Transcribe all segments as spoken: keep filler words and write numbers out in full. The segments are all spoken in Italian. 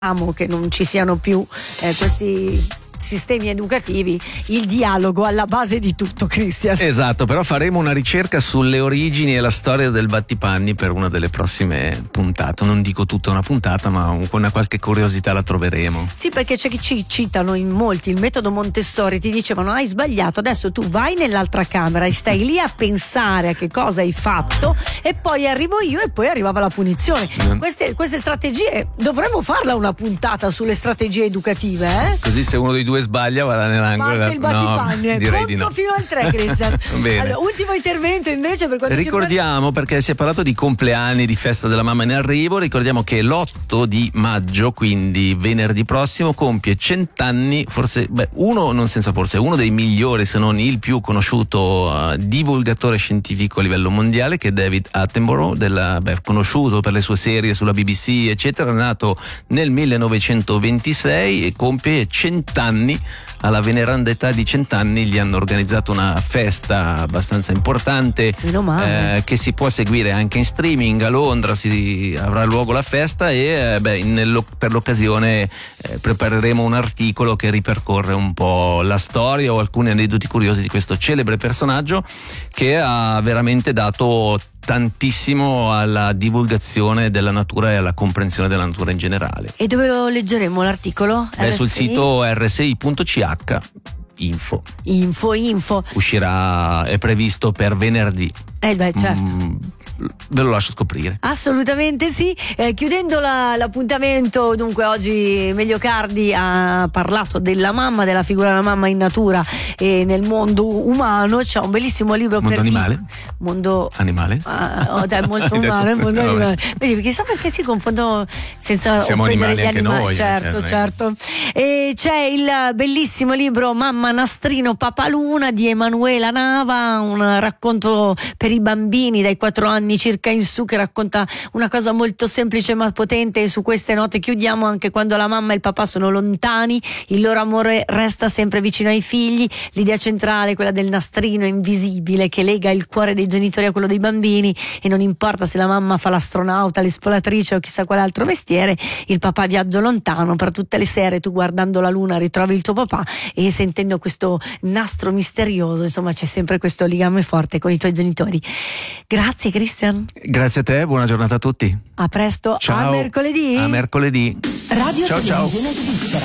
che non ci siano più eh, questi sistemi educativi, il dialogo alla base di tutto, Cristian. Esatto, però faremo una ricerca sulle origini e la storia del battipanni per una delle prossime puntate. Non dico tutta una puntata, ma una qualche curiosità la troveremo. Sì, perché c'è chi ci citano in molti il metodo Montessori, ti dicevano hai sbagliato, adesso tu vai nell'altra camera e stai lì a pensare a che cosa hai fatto e poi arrivo io e poi arrivava la punizione. Mm. Queste, queste strategie dovremmo farla una puntata sulle strategie educative, eh? Così se uno dei due sbaglia va nell'angolo. Parte il battipanni. No, direi di no. Fino al tre, Cristian. Bene. Allora, ultimo intervento invece per quanto ricordiamo, riguarda... perché si è parlato di compleanni, di festa della mamma in arrivo, ricordiamo che l'otto di maggio, quindi venerdì prossimo, compie cent'anni, forse, beh, uno, non senza forse, uno dei migliori, se non il più conosciuto uh, divulgatore scientifico a livello mondiale, che è David Attenborough, della, beh, conosciuto per le sue serie sulla B B C, eccetera, nato nel millenovecentoventisei e compie cent'anni. Alla veneranda età di cent'anni gli hanno organizzato una festa abbastanza importante eh, che si può seguire anche in streaming. A Londra si avrà luogo la festa e eh, beh, nello, per l'occasione eh, prepareremo un articolo che ripercorre un po' la storia o alcuni aneddoti curiosi di questo celebre personaggio che ha veramente dato tantissimo alla divulgazione della natura e alla comprensione della natura in generale. E dove lo leggeremo l'articolo? Beh, sul sito erre esse i punto ci acca info. Info, info. Uscirà, è previsto per venerdì. Eh beh, certo. Mm, ve lo lascio scoprire. Assolutamente sì. Eh, chiudendo la, l'appuntamento, dunque oggi Melio Cardi ha parlato della mamma, della figura della mamma in natura e nel mondo umano. C'è un bellissimo libro mondo per animale? Chi... Mondo animale? Ah, oh, dai, molto umano, mondo animale. Vedi, chissà perché si confondono senza Siamo offendere animali gli anche animali. noi. Certo, eh, certo. E c'è il bellissimo libro Mamma Nastrino Papaluna di Emanuela Nava, un racconto per i bambini dai quattro anni circa in su, che racconta una cosa molto semplice ma potente. E su queste note chiudiamo. Anche quando la mamma e il papà sono lontani, il loro amore resta sempre vicino ai figli. L'idea centrale è quella del nastrino invisibile che lega il cuore dei genitori a quello dei bambini, e non importa se la mamma fa l'astronauta, l'ispolatrice o chissà quale altro mestiere, il papà viaggia lontano. Per tutte le sere tu, guardando la luna, ritrovi il tuo papà e sentendo questo nastro misterioso, insomma c'è sempre questo legame forte con i tuoi genitori. Grazie Cristian. Grazie a te, buona giornata a tutti. A presto. Ciao. A mercoledì. A mercoledì. Radio ciao ciao. Svizzera.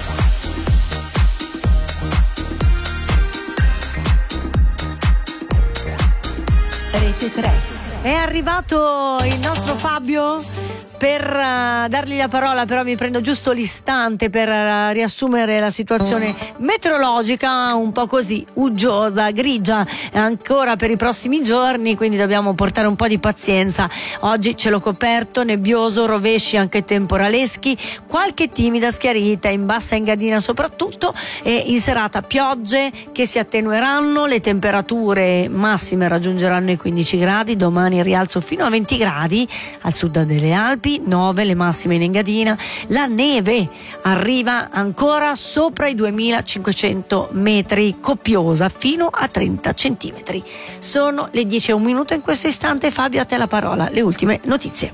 Rete tre. È arrivato il nostro Fabio per uh, dargli la parola, però mi prendo giusto l'istante per uh, riassumere la situazione meteorologica, un po' così uggiosa, grigia ancora per i prossimi giorni, quindi dobbiamo portare un po' di pazienza. Oggi cielo coperto, nebbioso, rovesci anche temporaleschi, qualche timida schiarita in bassa Engadina soprattutto, e in serata piogge che si attenueranno, le temperature massime raggiungeranno i quindici gradi, domani rialzo fino a venti gradi al sud delle Alpi, nove le massime in Engadina. La neve arriva ancora sopra i duemilacinquecento metri, copiosa fino a trenta centimetri. Sono le dieci e un minuto in questo istante. Fabio, a te la parola, le ultime notizie.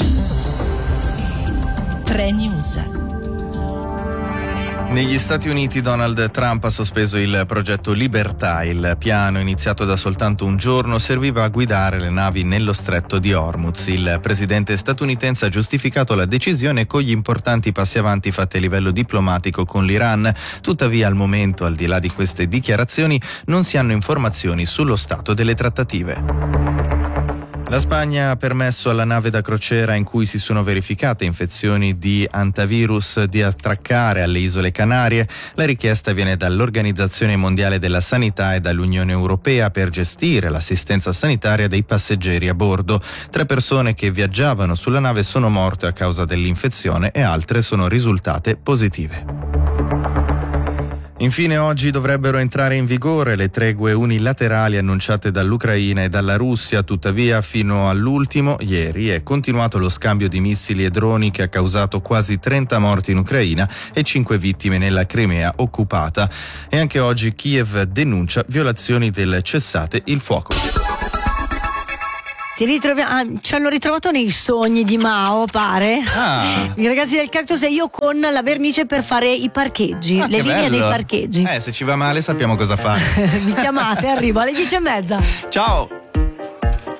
tre News. Negli Stati Uniti Donald Trump ha sospeso il progetto Libertà. Il piano, iniziato da soltanto un giorno, serviva a guidare le navi nello stretto di Hormuz. Il presidente statunitense ha giustificato la decisione con gli importanti passi avanti fatti a livello diplomatico con l'Iran. Tuttavia, al momento, al di là di queste dichiarazioni, non si hanno informazioni sullo stato delle trattative. La Spagna ha permesso alla nave da crociera in cui si sono verificate infezioni di antivirus di attraccare alle isole Canarie. La richiesta viene dall'Organizzazione Mondiale della Sanità e dall'Unione Europea per gestire l'assistenza sanitaria dei passeggeri a bordo. Tre persone che viaggiavano sulla nave sono morte a causa dell'infezione e altre sono risultate positive. Infine, oggi dovrebbero entrare in vigore le tregue unilaterali annunciate dall'Ucraina e dalla Russia. Tuttavia, fino all'ultimo, ieri, è continuato lo scambio di missili e droni che ha causato quasi trenta morti in Ucraina e cinque vittime nella Crimea occupata. E anche oggi Kiev denuncia violazioni del cessate il fuoco. Ti ritrovi- ah, ci hanno ritrovato nei sogni di Mao, pare. Ah. I ragazzi del Cactus e io con la vernice per fare i parcheggi, Ah, le che linee bello. dei parcheggi. Eh, se ci va male sappiamo cosa fare. Mi chiamate, arrivo alle dieci e mezza. Ciao.